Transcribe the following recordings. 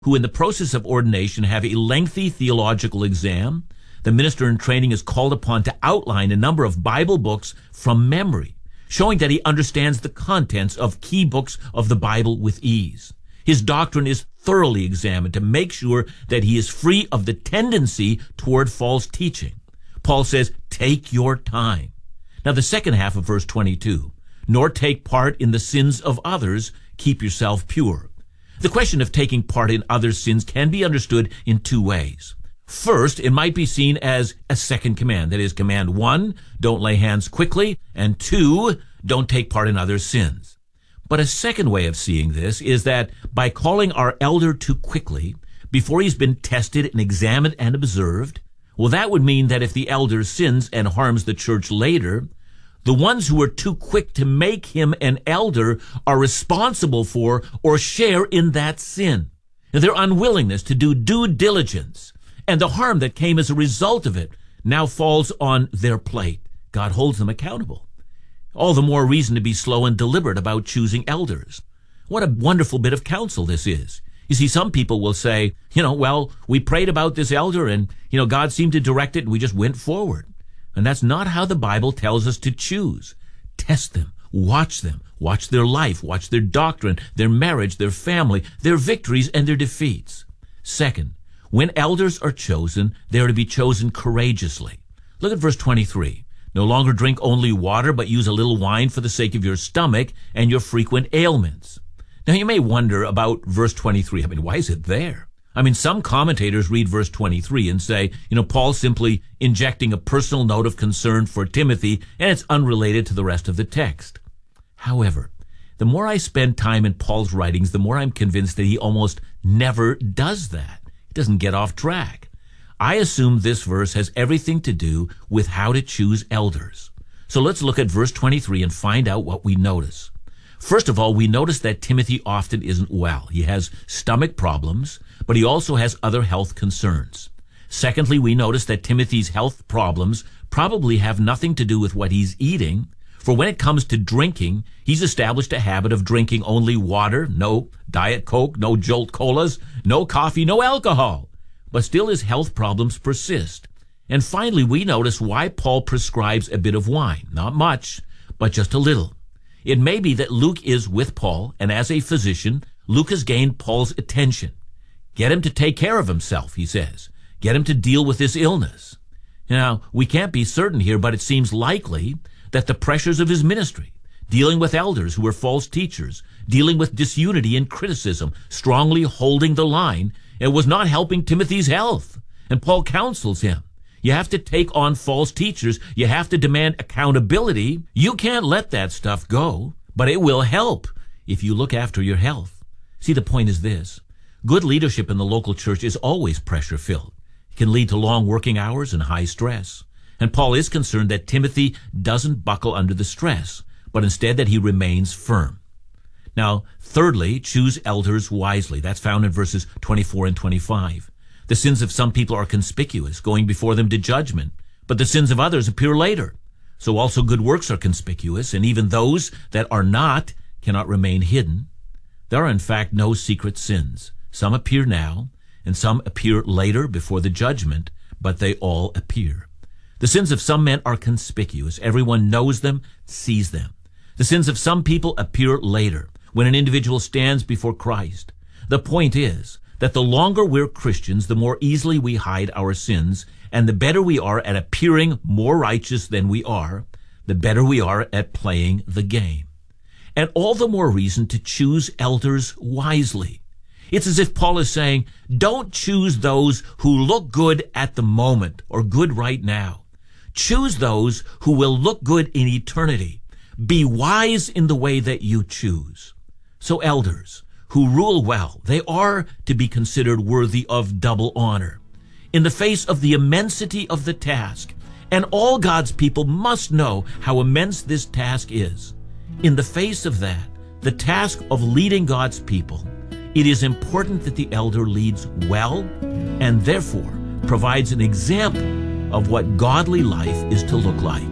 who in the process of ordination have a lengthy theological exam. The minister in training is called upon to outline a number of Bible books from memory, showing that he understands the contents of key books of the Bible with ease. His doctrine is thoroughly examined to make sure that he is free of the tendency toward false teaching. Paul says, take your time. Now the second half of verse 22, nor take part in the sins of others, keep yourself pure. The question of taking part in others' sins can be understood in two ways. First, it might be seen as a second command. That is, command 1, don't lay hands quickly, and 2, don't take part in others' sins. But a second way of seeing this is that by calling our elder too quickly, before he's been tested and examined and observed, well, that would mean that if the elder sins and harms the church later, the ones who are too quick to make him an elder are responsible for or share in that sin. Their unwillingness to do due diligence and the harm that came as a result of it now falls on their plate. God holds them accountable. All the more reason to be slow and deliberate about choosing elders. What a wonderful bit of counsel this is. You see, some people will say, well, we prayed about this elder and, God seemed to direct it and we just went forward. And that's not how the Bible tells us to choose. Test them, watch their life, watch their doctrine, their marriage, their family, their victories and their defeats. Second, when elders are chosen, they are to be chosen courageously. Look at verse 23. No longer drink only water, but use a little wine for the sake of your stomach and your frequent ailments. Now you may wonder about verse 23. Why is it there? Some commentators read verse 23 and say, Paul's simply injecting a personal note of concern for Timothy, and it's unrelated to the rest of the text. However, the more I spend time in Paul's writings, the more I'm convinced that he almost never does that. He doesn't get off track. I assume this verse has everything to do with how to choose elders. So let's look at verse 23 and find out what we notice. First of all, we notice that Timothy often isn't well. He has stomach problems, but he also has other health concerns. Secondly, we notice that Timothy's health problems probably have nothing to do with what he's eating, for when it comes to drinking, he's established a habit of drinking only water, no Diet Coke, no Jolt Colas, no coffee, no alcohol. But still his health problems persist. And finally, we notice why Paul prescribes a bit of wine. Not much, but just a little. It may be that Luke is with Paul, and as a physician, Luke has gained Paul's attention. Get him to take care of himself, he says. Get him to deal with this illness. Now, we can't be certain here, but it seems likely that the pressures of his ministry, dealing with elders who are false teachers, dealing with disunity and criticism, strongly holding the line, it was not helping Timothy's health. And Paul counsels him. You have to take on false teachers. You have to demand accountability. You can't let that stuff go, but it will help if you look after your health. See, the point is this. Good leadership in the local church is always pressure-filled. It can lead to long working hours and high stress. And Paul is concerned that Timothy doesn't buckle under the stress, but instead that he remains firm. Now, thirdly, choose elders wisely. That's found in verses 24 and 25. The sins of some people are conspicuous, going before them to judgment, but the sins of others appear later. So also good works are conspicuous, and even those that are not cannot remain hidden. There are in fact no secret sins. Some appear now, and some appear later before the judgment, but they all appear. The sins of some men are conspicuous. Everyone knows them, sees them. The sins of some people appear later, when an individual stands before Christ. The point is that the longer we're Christians, the more easily we hide our sins, and the better we are at appearing more righteous than we are, the better we are at playing the game. And all the more reason to choose elders wisely. It's as if Paul is saying, don't choose those who look good at the moment or good right now. Choose those who will look good in eternity. Be wise in the way that you choose. So elders who rule well, they are to be considered worthy of double honor. In the face of the immensity of the task, and all God's people must know how immense this task is. In the face of that, the task of leading God's people, it is important that the elder leads well and therefore provides an example of what godly life is to look like.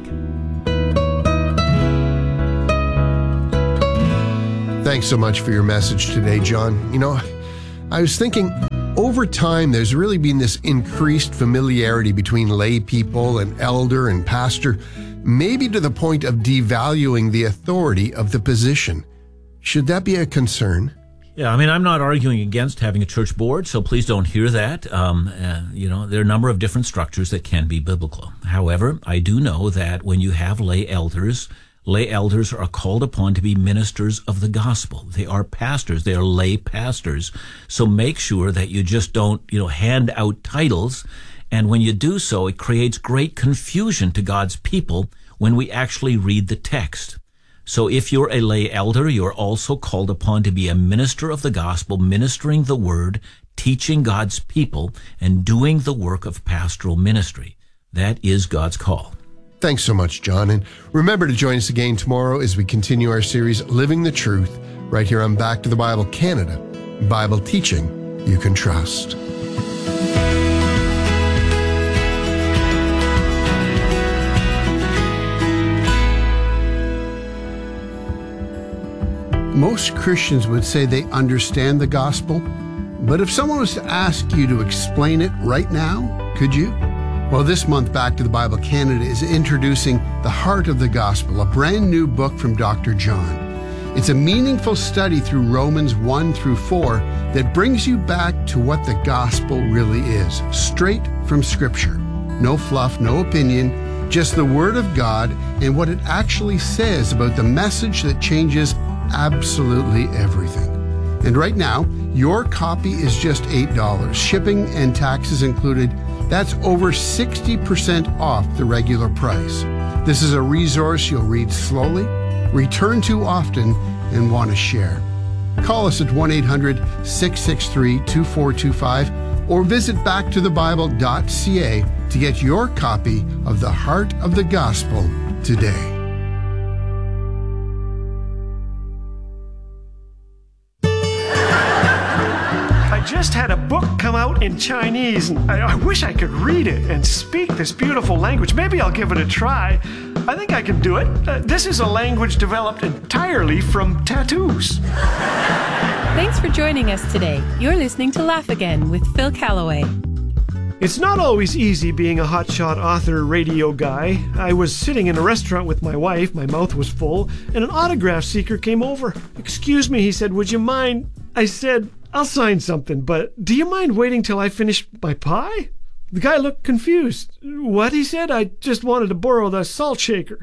Thanks so much for your message today, John. I was thinking, over time, there's really been this increased familiarity between lay people and elder and pastor, maybe to the point of devaluing the authority of the position. Should that be a concern? Yeah, I mean, I'm not arguing against having a church board, so please don't hear that. There are a number of different structures that can be biblical. However, I do know that when you have lay elders are called upon to be ministers of the gospel. They are pastors. They are lay pastors. So make sure that you just don't, hand out titles. And when you do so, it creates great confusion to God's people when we actually read the text. So if you're a lay elder, you're also called upon to be a minister of the gospel, ministering the word, teaching God's people, and doing the work of pastoral ministry. That is God's call. Thanks so much, John. And remember to join us again tomorrow as we continue our series, Living the Truth, right here on Back to the Bible Canada, Bible teaching you can trust. Most Christians would say they understand the gospel, but if someone was to ask you to explain it right now, could you? Well, this month, Back to the Bible Canada is introducing The Heart of the Gospel, a brand new book from Dr. John. It's a meaningful study through Romans 1 through 4 that brings you back to what the gospel really is, straight from Scripture. No fluff, no opinion, just the Word of God and what it actually says about the message that changes absolutely everything. And right now, your copy is just $8, shipping and taxes included. That's over 60% off the regular price. This is a resource you'll read slowly, return to often, and want to share. Call us at 1-800-663-2425 or visit backtothebible.ca to get your copy of The Heart of the Gospel today. I just had a book come out in Chinese, and I wish I could read it and speak this beautiful language. Maybe I'll give it a try. I think I can do it. This is a language developed entirely from tattoos. Thanks for joining us today. You're listening to Laugh Again with Phil Callaway. It's not always easy being a hotshot author radio guy. I was sitting in a restaurant with my wife, my mouth was full, and an autograph seeker came over. "Excuse me," he said, "would you mind?" I said, "I'll sign something, but do you mind waiting till I finish my pie?" The guy looked confused. "What?" he said. "I just wanted to borrow the salt shaker."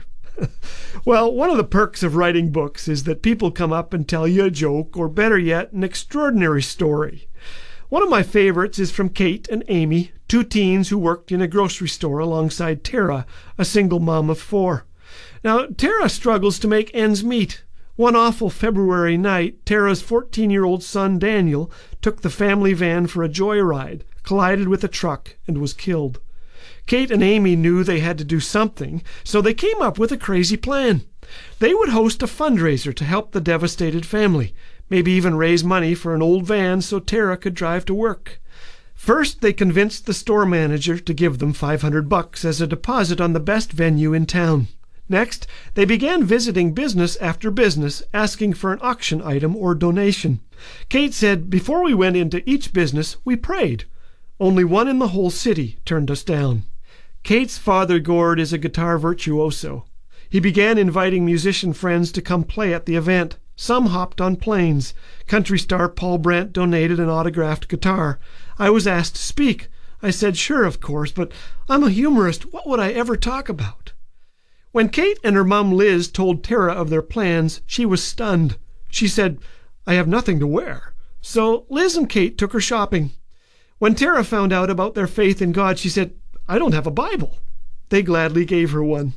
Well, one of the perks of writing books is that people come up and tell you a joke, or better yet, an extraordinary story. One of my favorites is from Kate and Amy, two teens who worked in a grocery store alongside Tara, a single mom of 4. Now, Tara struggles to make ends meet. One awful February night, Tara's 14-year-old son, Daniel, took the family van for a joyride, collided with a truck, and was killed. Kate and Amy knew they had to do something, so they came up with a crazy plan. They would host a fundraiser to help the devastated family, maybe even raise money for an old van so Tara could drive to work. First, they convinced the store manager to give them $500 as a deposit on the best venue in town. Next, they began visiting business after business, asking for an auction item or donation. Kate said, "Before we went into each business, we prayed. Only one in the whole city turned us down." Kate's father, Gord, is a guitar virtuoso. He began inviting musician friends to come play at the event. Some hopped on planes. Country star Paul Brent donated an autographed guitar. I was asked to speak. I said, "Sure, of course, but I'm a humorist. What would I ever talk about?" When Kate and her mom Liz told Tara of their plans, she was stunned. She said, "I have nothing to wear." So Liz and Kate took her shopping. When Tara found out about their faith in God, she said, "I don't have a Bible." They gladly gave her one.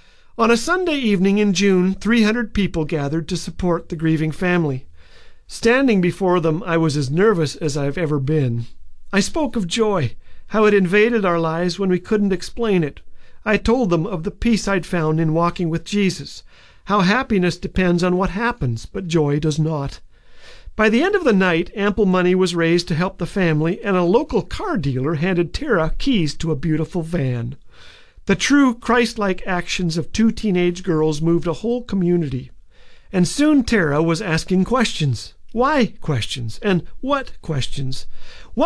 On a Sunday evening in June, 300 people gathered to support the grieving family. Standing before them, I was as nervous as I've ever been. I spoke of joy, how it invaded our lives when we couldn't explain it. I told them of the peace I'd found in walking with Jesus, how happiness depends on what happens, but joy does not. By the end of the night, ample money was raised to help the family, and a local car dealer handed Tara keys to a beautiful van. The true Christ-like actions of 2 teenage girls moved a whole community. And soon Tara was asking questions. why questions and what questions.